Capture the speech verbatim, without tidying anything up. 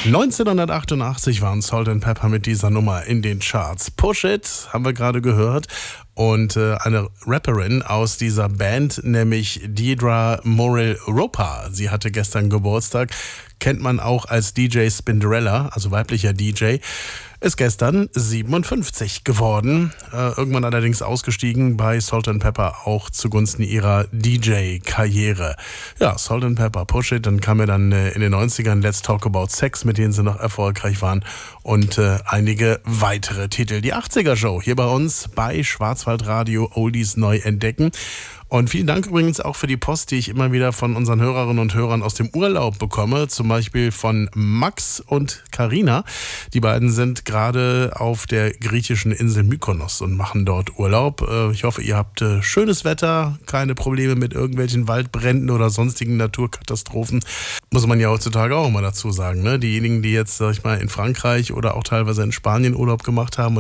neunzehnhundertachtundachtzig waren Salt and Pepper mit dieser Nummer in den Charts. Push It haben wir gerade gehört. Und äh, eine Rapperin aus dieser Band, nämlich Deirdre Morel Roper. Sie hatte gestern Geburtstag, kennt man auch als D J Spinderella, also weiblicher D J. Ist gestern siebenundfünfzig geworden, äh, irgendwann allerdings ausgestiegen bei Salt and Pepper, auch zugunsten ihrer D J-Karriere. Ja, Salt and Pepper, Push It, dann kam ja dann äh, in den neunzigern Let's Talk About Sex, mit denen sie noch erfolgreich waren, und äh, einige weitere Titel. Die achtziger-Show hier bei uns bei Schwarzwaldradio Oldies neu entdecken. Und vielen Dank übrigens auch für die Post, die ich immer wieder von unseren Hörerinnen und Hörern aus dem Urlaub bekomme. Zum Beispiel von Max und Carina. Die beiden sind gerade auf der griechischen Insel Mykonos und machen dort Urlaub. Ich hoffe, ihr habt schönes Wetter, keine Probleme mit irgendwelchen Waldbränden oder sonstigen Naturkatastrophen. Muss man ja heutzutage auch immer dazu sagen, ne? Diejenigen, die jetzt, sag ich mal, in Frankreich oder auch teilweise in Spanien Urlaub gemacht haben